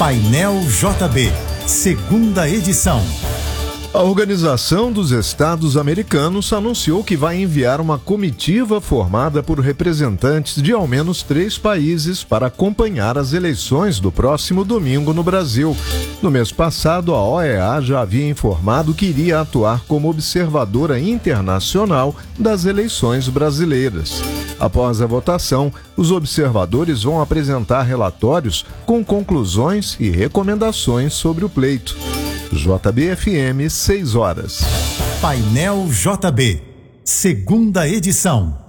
Painel JB, segunda edição. A Organização dos Estados Americanos anunciou que vai enviar uma comitiva formada por representantes de ao menos 3 países para acompanhar as eleições do próximo domingo no Brasil. No mês passado, a OEA já havia informado que iria atuar como observadora internacional das eleições brasileiras. Após a votação, os observadores vão apresentar relatórios com conclusões e recomendações sobre o pleito. JBFM, 6 horas. Painel JB, segunda edição.